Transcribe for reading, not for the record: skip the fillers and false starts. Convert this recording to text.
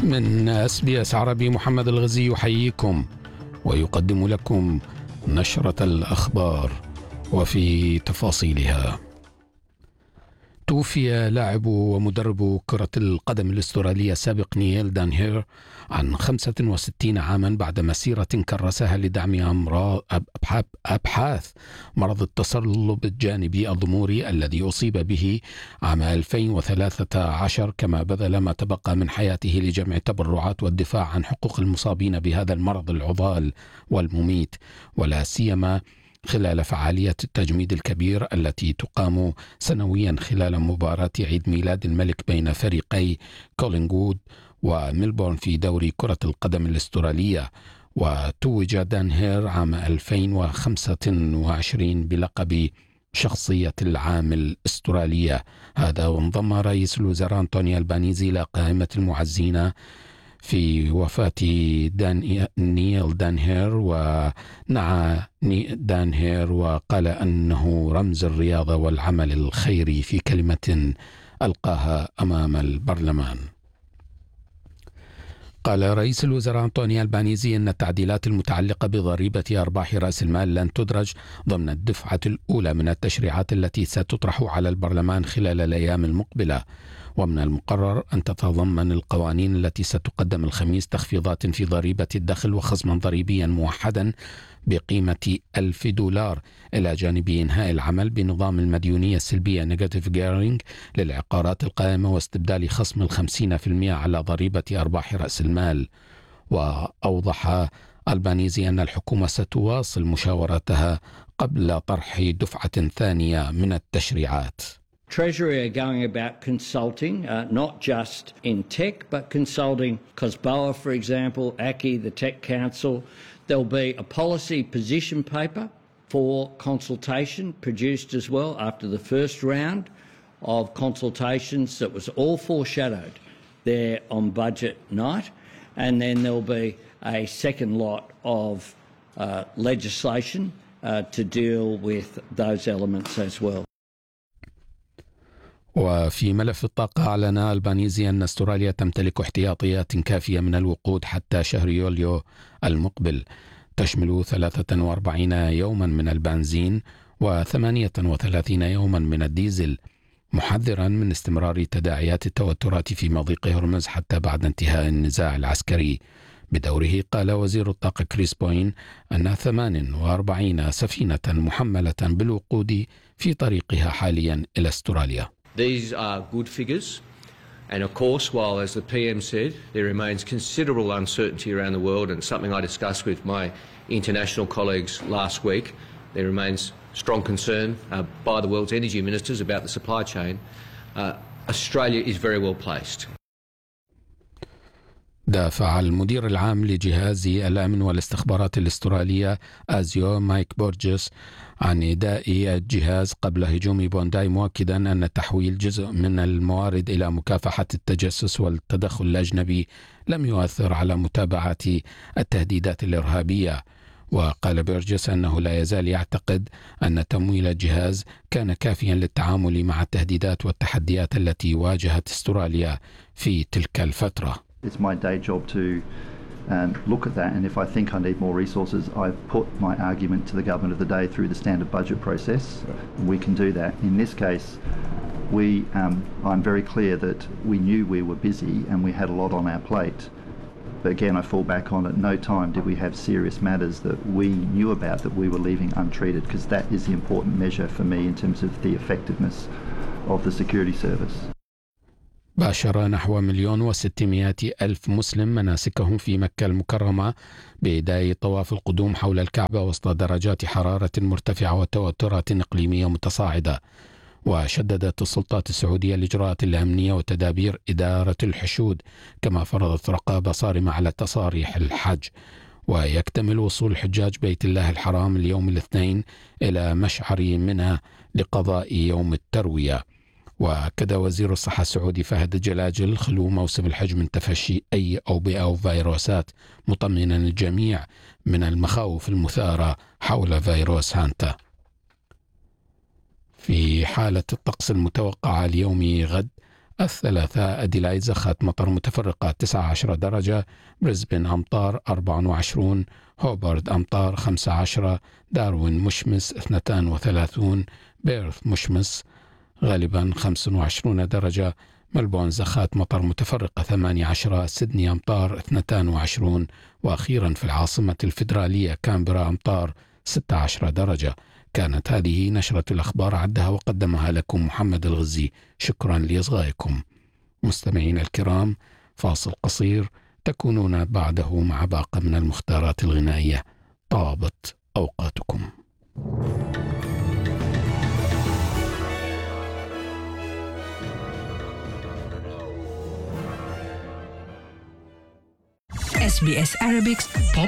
من SBS عربي محمد الغزي يحييكم ويقدم لكم نشرة الأخبار وفي تفاصيلها. توفي لاعب ومدرب كرة القدم الأسترالية السابق نيل دانهير عن 65 عاما بعد مسيرة كرسها لدعم أبحاث مرض التصلب الجانبي الضموري الذي أصيب به عام 2013، كما بذل ما تبقى من حياته لجمع التبرعات والدفاع عن حقوق المصابين بهذا المرض العضال والمميت، ولا سيما خلال فعالية التجميد الكبير التي تقام سنويا خلال مباراة عيد ميلاد الملك بين فريقي كولينغوود وميلبورن في دوري كرة القدم الأسترالية. وتوج دانهير عام 2025 بلقب شخصية العام الأسترالية. هذا وانضم رئيس الوزراء أنطوني ألبانيزي إلى قائمة المعزين في وفاة نيل دانهير، ونعى دانهير وقال أنه رمز الرياضة والعمل الخيري في كلمة ألقاها أمام البرلمان. قال رئيس الوزراء أنطوني ألبانيزي أن التعديلات المتعلقة بضريبة أرباح رأس المال لن تدرج ضمن الدفعة الأولى من التشريعات التي ستطرح على البرلمان خلال الأيام المقبلة، ومن المقرر أن تتضمن القوانين التي ستقدم الخميس تخفيضات في ضريبة الدخل وخصما ضريبيا موحدا بقيمة $1000، إلى جانب إنهاء العمل بنظام المديونية السلبية نيجاتيف جيرينج للعقارات القائمة واستبدال خصم 50% على ضريبة أرباح رأس المال. وأوضح ألبانيزي أن الحكومة ستواصل مشاوراتها قبل طرح دفعة ثانية من التشريعات. Treasury are going about consulting, not just in tech, but consulting COSBOA, for example, ACCI, the Tech Council. There'll be a policy position paper for consultation produced as well after the first round of consultations that was all foreshadowed there on budget night. And then there'll be a second lot of legislation to deal with those elements as well. وفي ملف الطاقة، أعلن ألبانيزي أن أستراليا تمتلك احتياطيات كافية من الوقود حتى شهر يوليو المقبل، تشمل 43 يوما من البنزين و38 يوما من الديزل، محذرا من استمرار تداعيات التوترات في مضيق هرمز حتى بعد انتهاء النزاع العسكري. بدوره قال وزير الطاقة كريس بوين أن 48 سفينة محملة بالوقود في طريقها حاليا إلى أستراليا. These are good figures, and of course, while, as the PM said, there remains considerable uncertainty around the world, and something I discussed with my international colleagues last week, there remains strong concern by the world's energy ministers about the supply chain. Australia is very well placed. دافع المدير العام لجهاز الأمن والاستخبارات الأسترالية آزيو مايك بورجس عن إداء الجهاز قبل هجوم بونداي، مؤكدا أن تحويل جزء من الموارد إلى مكافحة التجسس والتدخل الأجنبي لم يؤثر على متابعة التهديدات الإرهابية. وقال بورجس أنه لا يزال يعتقد أن تمويل الجهاز كان كافيا للتعامل مع التهديدات والتحديات التي واجهت أستراليا في تلك الفترة. It's my day job to look at that, and if I think I need more resources, I've put my argument to the government of the day through the standard budget process. We can do that. In this case, I'm very clear that we knew we were busy and we had a lot on our plate. But again, I fall back on at no time did we have serious matters that we knew about that we were leaving untreated, because that is the important measure for me in terms of the effectiveness of the security service. باشر نحو 1,600,000 مسلم مناسكهم في مكة المكرمة بإداء طواف القدوم حول الكعبة وسط درجات حرارة مرتفعة وتوترات إقليمية متصاعدة. وشددت السلطات السعودية الإجراءات الأمنية وتدابير إدارة الحشود، كما فرضت رقابة صارمة على تصاريح الحج. ويكتمل وصول حجاج بيت الله الحرام اليوم الاثنين إلى مشعر منى لقضاء يوم التروية. وأكد وزير الصحة السعودي فهد الجلاجل خلو موسم الحج من تفشي أي أوبئة أو فيروسات، مطمئنا الجميع من المخاوف المثارة حول فيروس هانتا. في حالة الطقس المتوقعة اليوم غد، الثلاثاء أديلايد زخات مطر متفرقة 19 درجة، بريسبن أمطار 24، هوبارد أمطار 15، داروين مشمس 32، بيرث مشمس غالبا 25 درجة، ملبون زخات مطر متفرقة 18، سيدني أمطار 22، وأخيرا في العاصمة الفيدرالية كامبرا أمطار 16 درجة. كانت هذه نشرة الأخبار عدها وقدمها لكم محمد الغزي. شكرا لإصغائكم. مستمعين الكرام، فاصل قصير تكونون بعده مع باقي من المختارات الغنائية. طابت أوقاتكم. SBS Arabic